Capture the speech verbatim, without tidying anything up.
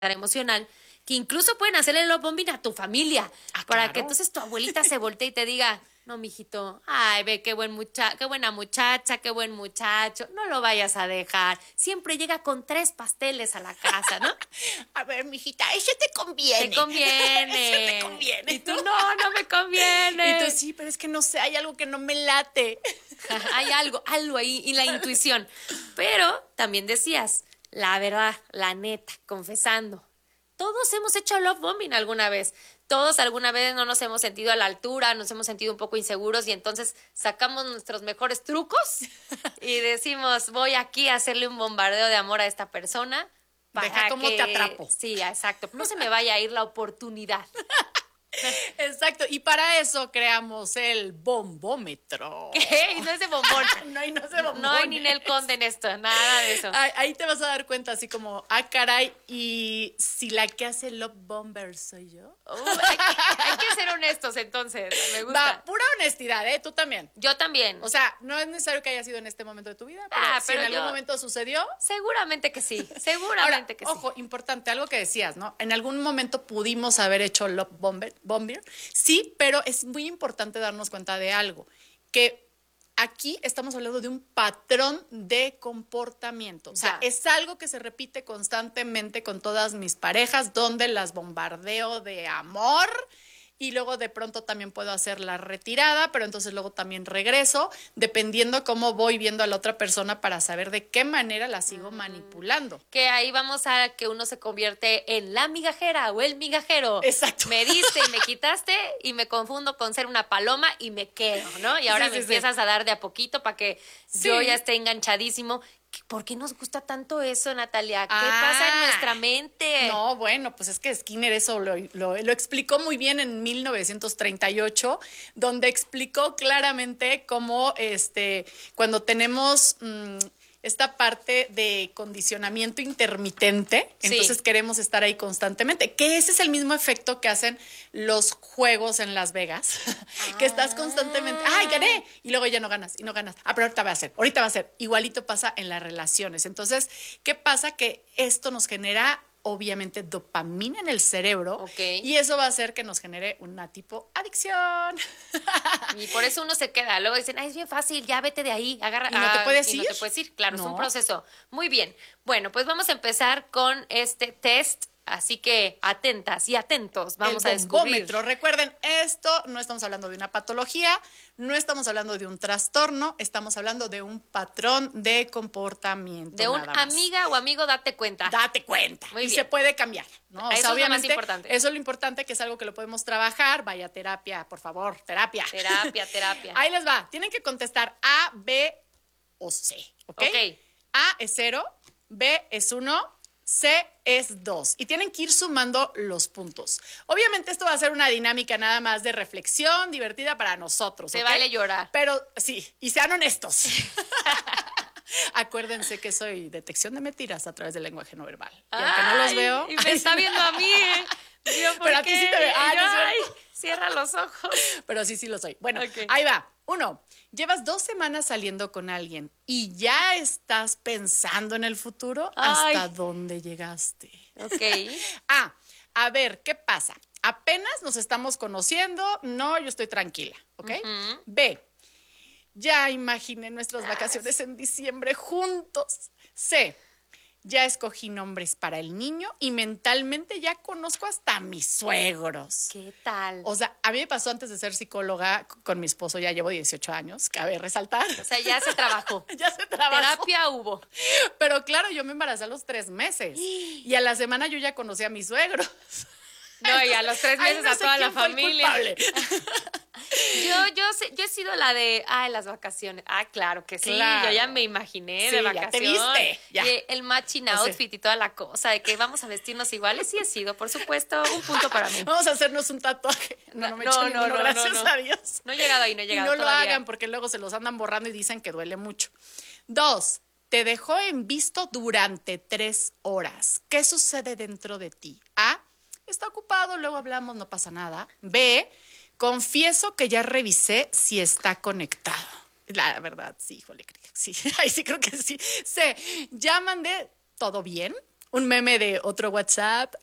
emocional, que incluso pueden hacerle love bombing a tu familia, Ah, para claro. que entonces tu abuelita se voltee y te diga, no, mijito, ay, ve qué buen mucha, qué buena muchacha, qué buen muchacho, no lo vayas a dejar. Siempre llega con tres pasteles a la casa, ¿no? A ver, mijita, eso te conviene. Te conviene. Eso te conviene. Y tú, no, no me conviene. Y tú, sí, pero es que no sé, hay algo que no me late. Hay algo, algo ahí, y la intuición. Pero también decías, la verdad, la neta, confesando, todos hemos hecho love bombing alguna vez. Todos alguna vez no nos hemos sentido a la altura, nos hemos sentido un poco inseguros y entonces sacamos nuestros mejores trucos y decimos, voy aquí a hacerle un bombardeo de amor a esta persona. Para Deja cómo que... te atrapo. Sí, exacto. No se me vaya a ir la oportunidad. Exacto, y para eso creamos el bombómetro. ¿Qué? Y no es de bombón. No hay, no sé bombón. No hay Ninel Conde en esto, nada de eso. Ahí, ahí te vas a dar cuenta así como, ah, caray, y si la que hace el love bomber soy yo. Uh, hay, que, hay que ser honestos entonces, me gusta. Va, pura honestidad, ¿eh? Tú también. Yo también. O sea, no es necesario que haya sido en este momento de tu vida, pero, Ah, si pero en algún yo- momento sucedió. Seguramente que sí, Ahora, seguramente que sí. ojo, importante, algo que decías, ¿no? En algún momento pudimos haber hecho love bomber, bomber, sí, pero es muy importante darnos cuenta de algo, que aquí estamos hablando de un patrón de comportamiento. O sea, Ya. es algo que se repite constantemente con todas mis parejas, donde las bombardeo de amor y luego de pronto también puedo hacer la retirada, pero entonces luego también regreso, dependiendo cómo voy viendo a la otra persona para saber de qué manera la sigo manipulando. Que ahí vamos a que uno se convierte en la migajera o el migajero. Exacto. Me diste y me quitaste y me confundo con ser una paloma y me quedo, ¿no? Y ahora Sí, me sí, sí. empiezas a dar de a poquito para que Sí. yo ya esté enganchadísimo. ¿Por qué nos gusta tanto eso, Natalia? ¿Qué Ah. pasa en nuestra mente? No, bueno, pues es que Skinner eso lo, lo- lo explicó muy bien en mil novecientos treinta y ocho, donde explicó claramente cómo este, cuando tenemos mm, esta parte de condicionamiento intermitente, Sí. entonces queremos estar ahí constantemente, que ese es el mismo efecto que hacen los juegos en Las Vegas, que estás constantemente, ¡ay, gané! Y luego ya no ganas, y no ganas. Ah, pero ahorita va a ser, ahorita va a ser. Igualito pasa en las relaciones. Entonces, ¿qué pasa? Que esto nos genera obviamente dopamina en el cerebro, Ok. y eso va a hacer que nos genere una tipo adicción. Y por eso uno se queda. Luego dicen, ay, es bien fácil, ya vete de ahí, agarra. ¿Y no te Ah, puedes y no ir? te puedes ir, claro, es un No. proceso. Muy bien. Bueno, pues vamos a empezar con este test. Así que atentas y atentos, vamos El a descubrir. bombómetro. Recuerden, esto no estamos hablando de una patología, no estamos hablando de un trastorno, estamos hablando de un patrón de comportamiento. De un nada más. amiga o amigo, date cuenta. Date cuenta. Muy y bien. se puede cambiar, ¿no? O Eso es sea, lo más obviamente, importante. eso es lo importante, que es algo que lo podemos trabajar. Vaya, terapia, por favor, terapia. Terapia, terapia. Ahí les va. Tienen que contestar A, B o C, ¿ok? Ok. A es cero, B es uno, C es dos. Y tienen que ir sumando los puntos. Obviamente esto va a ser una dinámica nada más de reflexión divertida para nosotros. Se ¿ok? vale llorar. Pero sí, y sean honestos. Acuérdense que soy detección de mentiras a través del lenguaje no verbal. Y aunque no los Ay, veo. Y me está viendo a mí, ¿eh? Yo, ¿por Pero a ti qué? sí te ve- ah, Y yo, no es ay, cierto. cierra los ojos. Pero sí, sí lo soy. Bueno, Ok. ahí va. Uno, llevas dos semanas saliendo con alguien y ya estás pensando en el futuro. Ay. ¿Hasta dónde llegaste? Ok. A, a ver, ¿qué pasa? Apenas nos estamos conociendo. No, yo estoy tranquila, ¿ok? B, ya imaginé nuestras vacaciones en diciembre juntos. C, ya escogí nombres para el niño y mentalmente ya conozco hasta mis suegros. ¿Qué tal? O sea, a mí me pasó antes de ser psicóloga c- con mi esposo, ya llevo dieciocho años, cabe resaltar. O sea, ya se trabajó. Ya se trabajó. Terapia hubo. Pero claro, yo me embaracé a los tres meses y a la semana yo ya conocí a mis suegros. No, y a los tres Ay, meses no a sé toda la quién fue el familia. culpable. Yo, yo, sé- yo he sido la de, ay, las vacaciones. Ah, claro que sí. Claro. Yo ya me imaginé Sí, de ya te vacación. viste, ya. Y el matching O sea. outfit y toda la cosa de que vamos a vestirnos iguales. Sí he sido, por supuesto, un punto para mí. Vamos a hacernos un tatuaje. No, no me he No, hecho no, ninguno, no, no, gracias no. a Dios. No he llegado ahí, no he Y llegado no lo todavía. hagan porque luego se los andan borrando y dicen que duele mucho. Dos, te dejó en visto durante tres horas. ¿Qué sucede dentro de ti? A, está ocupado, luego hablamos, no pasa nada. B, confieso que ya revisé si está conectado. La verdad, sí, híjole, sí. Ahí sí creo que sí. C, ya mandé, ¿todo bien? un meme de otro WhatsApp,